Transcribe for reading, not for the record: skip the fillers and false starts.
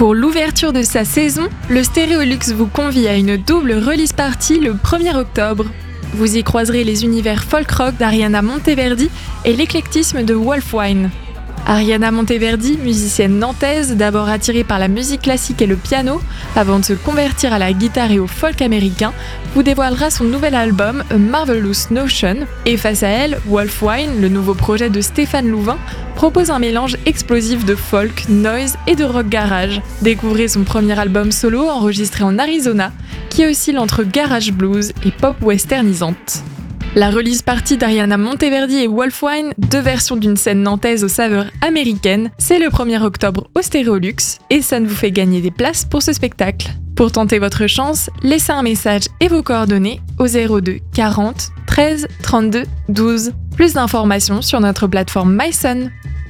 Pour l'ouverture de sa saison, le Stéréolux vous convie à une double release party le 1er octobre. Vous y croiserez les univers folk-rock d'Ariana Monteverdi et l'éclectisme de Wolfwine. Ariana Monteverdi, musicienne nantaise, d'abord attirée par la musique classique et le piano, avant de se convertir à la guitare et au folk américain, vous dévoilera son nouvel album A Marvelous Notion. Et face à elle, Wolfwine, le nouveau projet de Stéphane Louvain, propose un mélange explosif de folk, noise et de rock garage. Découvrez son premier album solo enregistré en Arizona, qui oscille entre garage blues et pop westernisante. La release party d'Ariana Monteverdi et Wolfwine, deux versions d'une scène nantaise aux saveurs américaines, c'est le 1er octobre au Stéréolux et ça ne vous fait gagner des places pour ce spectacle. Pour tenter votre chance, laissez un message et vos coordonnées au 02 40 13 32 12. Plus d'informations sur notre plateforme MySun.